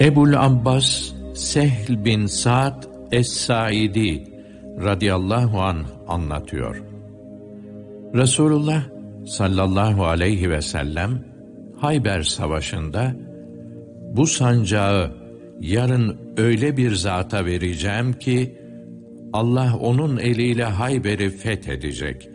Ebul Abbas Sehl bin Sa'd Es-Sa'idi radıyallahu anh anlatıyor. Resulullah sallallahu aleyhi ve sellem Hayber Savaşı'nda bu sancağı yarın öyle bir zata vereceğim ki Allah onun eliyle Hayber'i fethedecek.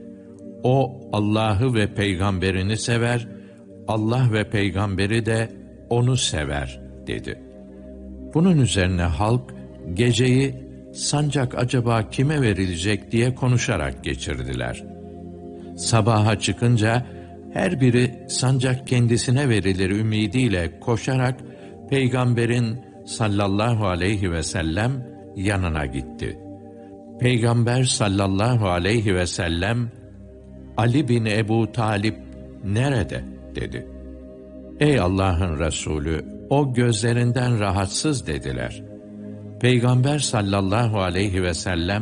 O Allah'ı ve peygamberini sever, Allah ve peygamberi de onu sever dedi. Bunun üzerine halk geceyi sancak acaba kime verilecek diye konuşarak geçirdiler. Sabaha çıkınca her biri sancak kendisine verilir ümidiyle koşarak peygamberin sallallahu aleyhi ve sellem yanına gitti. Peygamber sallallahu aleyhi ve sellem, Ali bin Ebu Talip nerede dedi. Ey Allah'ın Resulü, o gözlerinden rahatsız dediler. Peygamber sallallahu aleyhi ve sellem,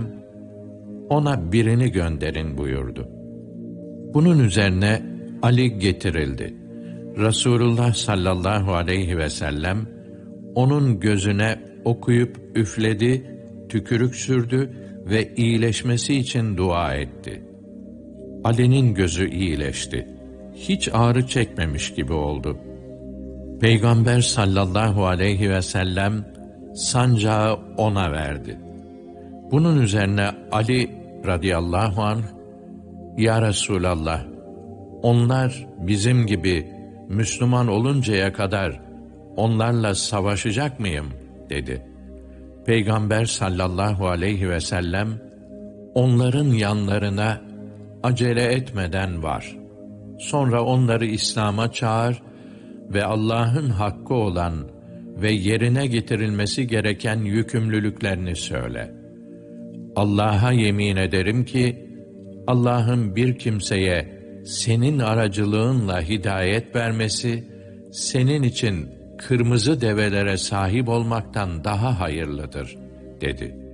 ona birini gönderin buyurdu. Bunun üzerine Ali getirildi. Resulullah sallallahu aleyhi ve sellem, onun gözüne okuyup üfledi, tükürük sürdü ve iyileşmesi için dua etti. Ali'nin gözü iyileşti. Hiç ağrı çekmemiş gibi oldu. Peygamber sallallahu aleyhi ve sellem sancağı ona verdi. Bunun üzerine Ali radıyallahu anh, Ya Resulallah, onlar bizim gibi Müslüman oluncaya kadar onlarla savaşacak mıyım dedi. Peygamber sallallahu aleyhi ve sellem, onların yanlarına acele etmeden var. Sonra onları İslam'a çağır ve Allah'ın hakkı olan ve yerine getirilmesi gereken yükümlülüklerini söyle. Allah'a yemin ederim ki, Allah'ın bir kimseye senin aracılığınla hidayet vermesi, senin için kırmızı develere sahip olmaktan daha hayırlıdır, dedi.